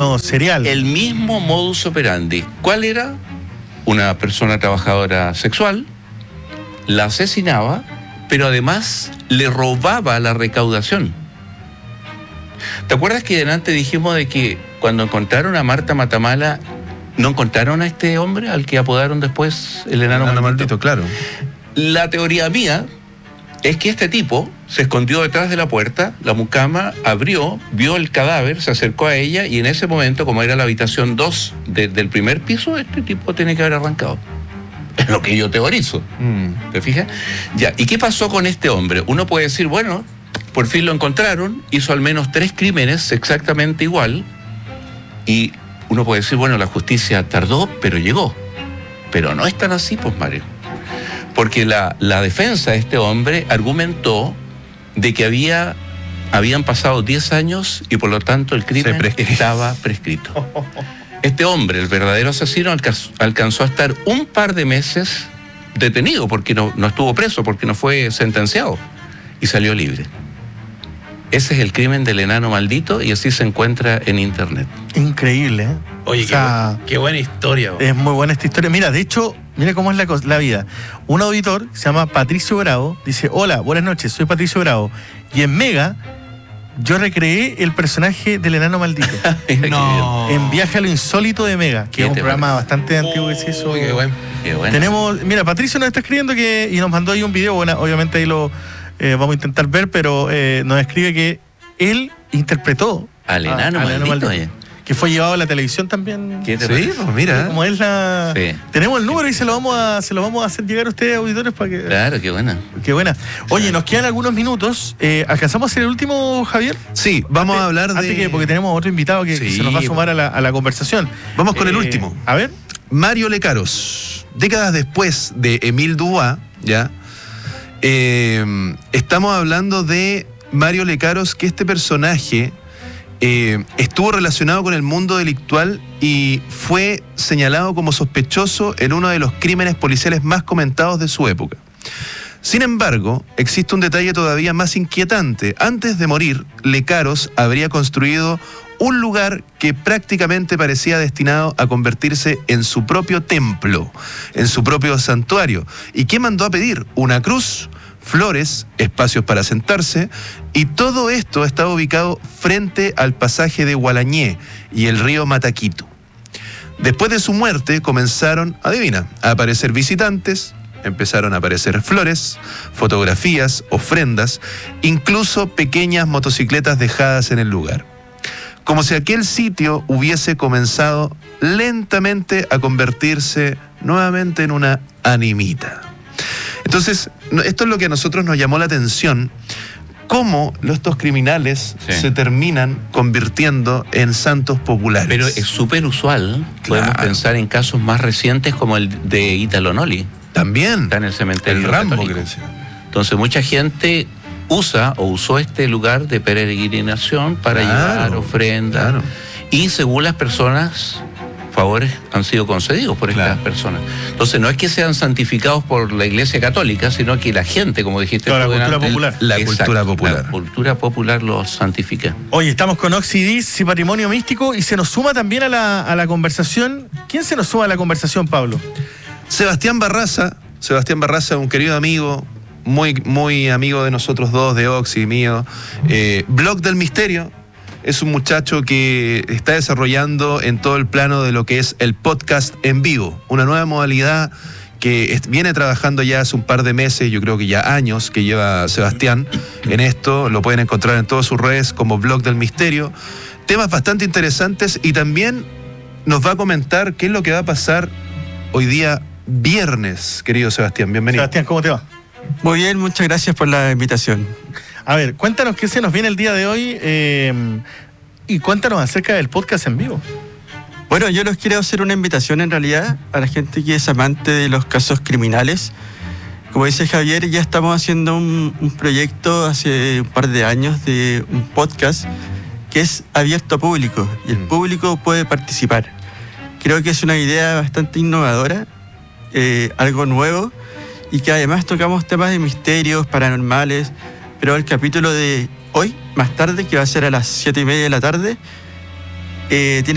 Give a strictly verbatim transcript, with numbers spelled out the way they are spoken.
asesino serial. El mismo modus operandi. ¿Cuál era? Una persona trabajadora sexual, la asesinaba, pero además le robaba la recaudación. ¿Te acuerdas que delante dijimos de que cuando encontraron a Marta Matamala, no encontraron a este hombre al que apodaron después el enano, el enano maldito? maldito? Claro. La teoría mía es que este tipo se escondió detrás de la puerta, la mucama abrió, vio el cadáver, se acercó a ella y en ese momento, como era la habitación dos de, del primer piso, este tipo tiene que haber arrancado. Es lo que yo teorizo. Mm. ¿Te fijas? Ya, ¿y qué pasó con este hombre? Uno puede decir, bueno, por fin lo encontraron, hizo al menos tres crímenes exactamente igual y uno puede decir, bueno, la justicia tardó, pero llegó. Pero no es tan así, pues, Mario. Porque la, la defensa de este hombre argumentó de que había, habían pasado diez años y por lo tanto el crimen estaba prescrito. Este hombre, el verdadero asesino, alcanzó, alcanzó a estar un par de meses detenido porque no, no estuvo preso, porque no fue sentenciado y salió libre. Ese es el crimen del enano maldito y así se encuentra en internet. Increíble, ¿eh? Oye, o sea, qué, qué buena historia. Bro. Es muy buena esta historia. Mira, de hecho, mira cómo es la, la vida. Un auditor se llama Patricio Bravo, dice, hola, buenas noches, soy Patricio Bravo. Y en Mega, yo recreé el personaje del enano maldito. No. En Viaje a lo Insólito de Mega, que es un programa parece? bastante antiguo que se hizo. Qué bueno. Qué bueno. Tenemos, mira, Patricio nos está escribiendo que, y nos mandó ahí un video, bueno, obviamente ahí lo eh, vamos a intentar ver, pero eh, nos escribe que él interpretó al enano, a, al maldito, enano maldito, que fue llevado a la televisión también. ¿Qué te sí, parece? pues mira. Como es la. Sí. Tenemos el número y se lo vamos a, se lo vamos a hacer llegar a ustedes, auditores, para que. Claro, qué buena. Qué buena. Oye, nos quedan algunos minutos. Eh, ¿Alcanzamos a hacer el último, Javier? Sí, vamos antes, a hablar de. Antes que, porque tenemos otro invitado que sí, se nos va a sumar a la, a la conversación. Vamos con eh, el último. A ver. Mario Lecaros. Décadas después de Émile Dubois, ¿ya? Eh, estamos hablando de Mario Lecaros, que este personaje eh, estuvo relacionado con el mundo delictual y fue señalado como sospechoso en uno de los crímenes policiales más comentados de su época. Sin embargo, existe un detalle todavía más inquietante. Antes de morir, Lecaros habría construido un lugar que prácticamente parecía destinado a convertirse en su propio templo, en su propio santuario. ¿Y qué mandó a pedir? Una cruz, flores, espacios para sentarse, y todo esto estaba ubicado frente al pasaje de Gualañé y el río Mataquito. Después de su muerte comenzaron, adivina, a aparecer visitantes, empezaron a aparecer flores, fotografías, ofrendas, incluso pequeñas motocicletas dejadas en el lugar. Como si aquel sitio hubiese comenzado lentamente a convertirse nuevamente en una animita. Entonces, esto es lo que a nosotros nos llamó la atención, cómo estos criminales sí. se terminan convirtiendo en santos populares. Pero es súper usual, claro. Podemos pensar en casos más recientes como el de Ítalo Noli. También. Está en el cementerio el Rambo, católico. Entonces mucha gente usa o usó este lugar de peregrinación para claro, llevar ofrendas. Claro. Y según las personas, favores han sido concedidos por estas claro. personas. Entonces no es que sean santificados por la Iglesia Católica, sino que la gente, como dijiste, claro, tú, la cultura popular. La exacto, cultura popular. La cultura popular los santifica. Oye, estamos con Oxidis y Patrimonio Místico y se nos suma también a la, a la conversación. ¿Quién se nos suma a la conversación, Pablo? Sebastián Barraza. Sebastián Barraza, un querido amigo, muy, muy amigo de nosotros dos, de Oxy, mío. Eh, Blog del Misterio. Es un muchacho que está desarrollando en todo el plano de lo que es el podcast en vivo, una nueva modalidad que viene trabajando ya hace un par de meses, yo creo que ya años, que lleva Sebastián en esto. Lo pueden encontrar en todas sus redes como Blog del Misterio. Temas bastante interesantes y también nos va a comentar qué es lo que va a pasar hoy día viernes, querido Sebastián. Bienvenido. Sebastián, ¿cómo te va? Muy bien, muchas gracias por la invitación. A ver, cuéntanos qué se nos viene el día de hoy eh, y cuéntanos acerca del podcast en vivo. Bueno, yo les quiero hacer una invitación en realidad a la gente que es amante de los casos criminales. Como dice Javier, ya estamos haciendo un, un proyecto hace un par de años de un podcast que es abierto a público y el público puede participar. Creo que es una idea bastante innovadora, eh, algo nuevo, y que además tocamos temas de misterios, paranormales, pero el capítulo de hoy, más tarde, que va a ser a las siete y media de la tarde, eh, tiene